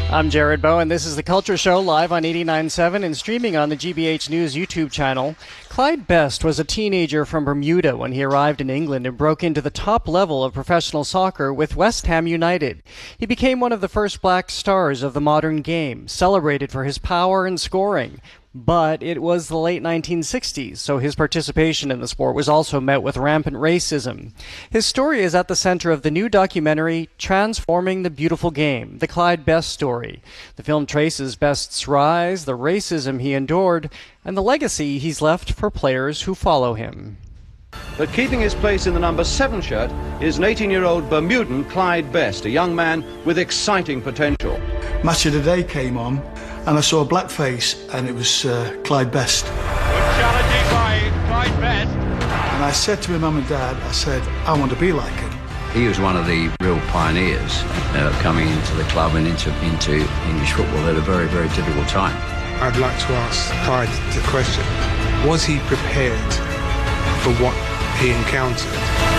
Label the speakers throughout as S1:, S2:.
S1: I'm Jared Bowe, and this is The Culture Show, live on 89.7 and streaming on the GBH News YouTube channel. Clyde Best was a teenager from Bermuda when he arrived in England and broke into the top level of professional soccer with West Ham United. He became one of the first black stars of the modern game, celebrated for his power and scoring. But it was the late 1960s, so his participation in the sport was also met with rampant racism. His story is at the center of the new documentary, Transforming the Beautiful Game, The Clyde Best Story. The film traces Best's rise, the racism he endured, and the legacy he's left for players who follow him.
S2: But keeping his place in the number 7 shirt is an 18-year-old Bermudan Clyde Best, a young man with exciting potential.
S3: Match of the Day came on, and I saw a black face, and it was Clyde Best.
S4: Good challenging by Clyde Best.
S3: And I said to my mum and dad, I said, I want to be like him.
S5: He was one of the real pioneers coming into the club and into English football at a very, very difficult time.
S6: I'd like to ask Clyde the question, was he prepared for what he encountered?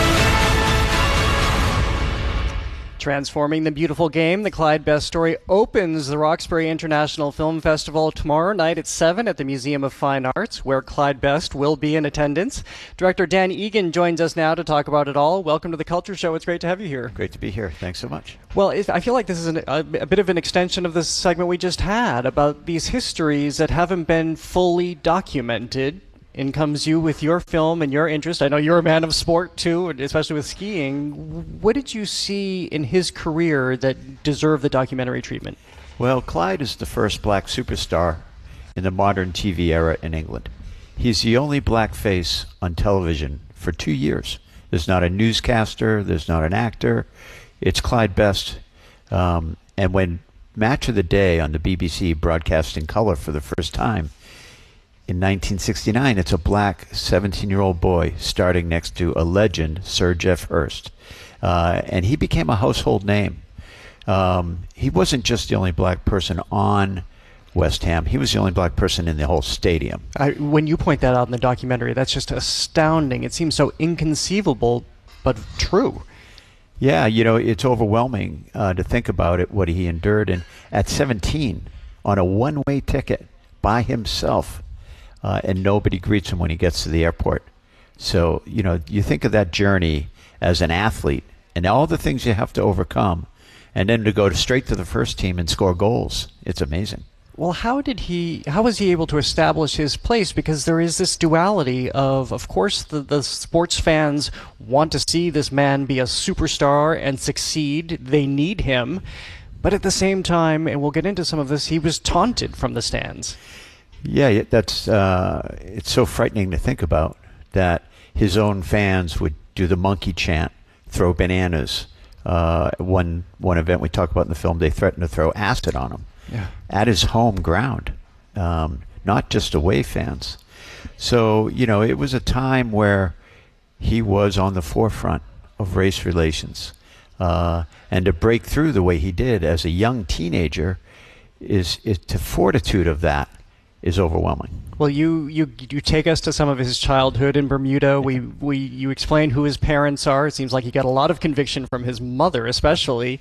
S1: Transforming the Beautiful Game, The Clyde Best Story opens the Roxbury International Film Festival tomorrow night at 7 at the Museum of Fine Arts, where Clyde Best will be in attendance. Director Dan Egan joins us now to talk about it all. Welcome to The Culture Show. It's great to have you here.
S7: Great to be here. Thanks so much.
S1: Well, I feel like this is a bit of an extension of this segment we just had about these histories that haven't been fully documented. In comes you with your film and your interest. I know you're a man of sport too, especially with skiing. What did you see in his career that deserved the documentary treatment?
S7: Well, Clyde is the first black superstar in the modern TV era in England. He's the only black face on television for 2 years. There's not a newscaster, there's not an actor. It's Clyde Best. And when Match of the Day on the BBC broadcast in color for the first time, in 1969, it's a black 17-year-old boy starting next to a legend, Sir Geoff Hurst. And he became a household name. He wasn't just the only black person on West Ham. He was the only black person in the whole stadium.
S1: When you point that out in the documentary, that's just astounding. It seems so inconceivable, but true.
S7: Yeah, you know, it's overwhelming to think about it, what he endured. And at 17, on a one-way ticket by himself, and nobody greets him when he gets to the airport. So, you know, you think of that journey as an athlete and all the things you have to overcome, and then to go straight to the first team and score goals. It's amazing.
S1: Well, how was he able to establish his place? Because there is this duality of course, the sports fans want to see this man be a superstar and succeed. They need him. But at the same time, and we'll get into some of this, he was taunted from the stands.
S7: Yeah, that's it's so frightening to think about that his own fans would do the monkey chant, throw bananas. One event we talk about in the film, they threatened to throw acid on him at his home ground, not just away fans. So, you know, it was a time where he was on the forefront of race relations. And to break through the way he did as a young teenager, is the fortitude of that is overwhelming.
S1: Well, you take us to some of his childhood in Bermuda. You explain who his parents are. It seems like he got a lot of conviction from his mother, especially.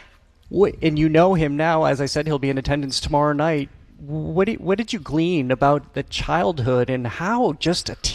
S1: And you know him now. As I said, he'll be in attendance tomorrow night. What did you glean about the childhood and how just a